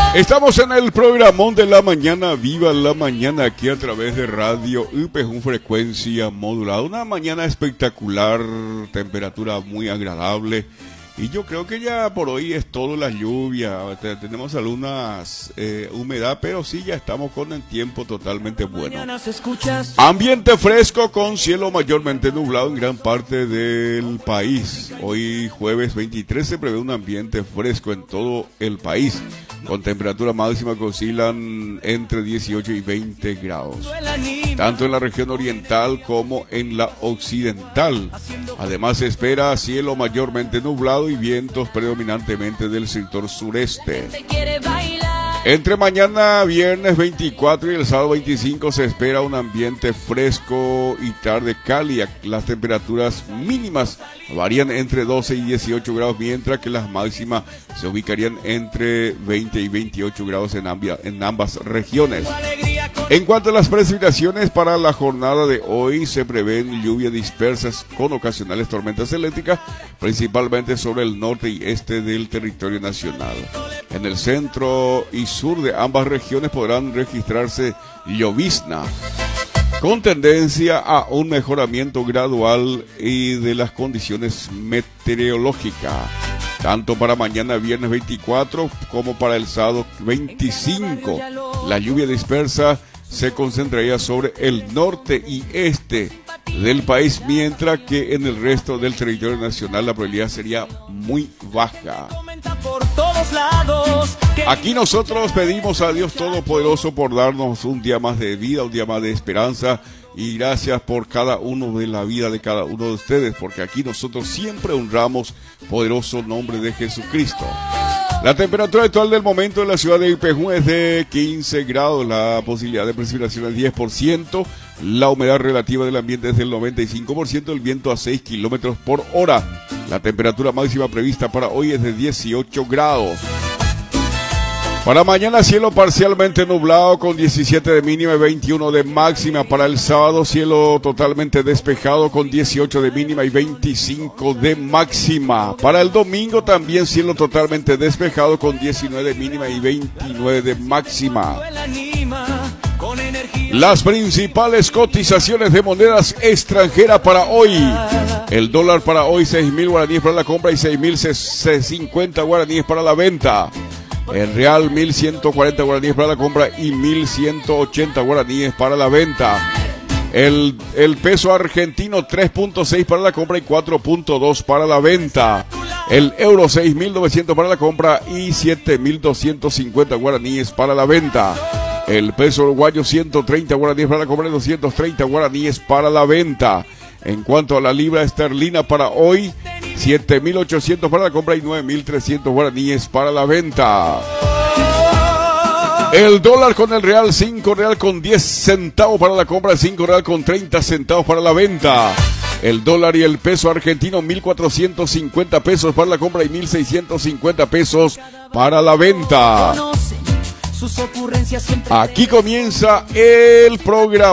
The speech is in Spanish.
Estamos en el programón de la mañana, viva la mañana, aquí a través de Radio UPJ frecuencia modulada. Una mañana espectacular, temperatura muy agradable. Y yo creo que ya por hoy es todo la lluvia. Tenemos algunas humedad, pero sí ya estamos con el tiempo totalmente bueno. Ambiente fresco con cielo mayormente nublado en gran parte del país. Hoy jueves 23 se prevé un ambiente fresco en todo el país, con temperatura máxima que oscilan entre 18 y 20 grados, tanto en la región oriental como en la occidental. Además se espera cielo mayormente nublado y vientos predominantemente del sector sureste. Entre mañana viernes 24 y el sábado 25 se espera un ambiente fresco y tarde cálida. Las temperaturas mínimas varían entre 12 y 18 grados, mientras que las máximas se ubicarían entre 20 y 28 grados en ambas regiones. En cuanto a las precipitaciones para la jornada de hoy, se prevén lluvias dispersas con ocasionales tormentas eléctricas, principalmente sobre el norte y este del territorio nacional. En el centro y sur de ambas regiones podrán registrarse llovizna, con tendencia a un mejoramiento gradual y de las condiciones meteorológicas, tanto para mañana viernes 24 como para el sábado 25. La lluvia dispersa se concentraría sobre el norte y este del país, mientras que en el resto del territorio nacional la probabilidad sería muy baja. Aquí nosotros pedimos a Dios Todopoderoso por darnos un día más de vida, un día más de esperanza, y gracias por cada uno de la vida de cada uno de ustedes, porque aquí nosotros siempre honramos poderoso nombre de Jesucristo. La temperatura actual del momento en la ciudad de Ipejún es de 15 grados, la posibilidad de precipitación es 10%, la humedad relativa del ambiente es del 95%, el viento a 6 kilómetros por hora. La temperatura máxima prevista para hoy es de 18 grados. Para mañana cielo parcialmente nublado con 17 de mínima y 21 de máxima. Para el sábado cielo totalmente despejado con 18 de mínima y 25 de máxima. Para el domingo también cielo totalmente despejado con 19 de mínima y 29 de máxima. Las principales cotizaciones de monedas extranjeras para hoy. El dólar para hoy 6.000 guaraníes para la compra y 6.050 guaraníes para la venta. El real 1.140 guaraníes para la compra y 1.180 guaraníes para la venta. El peso argentino 3.6 para la compra y 4.2 para la venta. El euro 6.900 para la compra y 7.250 guaraníes para la venta. El peso uruguayo 130 guaraníes para la compra y 230 guaraníes para la venta. En cuanto a la libra esterlina para hoy, 7.800 para la compra y 9.300 guaraníes para la venta. El dólar con el real, 5 real con 10 centavos para la compra, 5 real con 30 centavos para la venta. El dólar y el peso argentino, 1.450 pesos para la compra y 1.650 pesos para la venta. Aquí comienza el programa.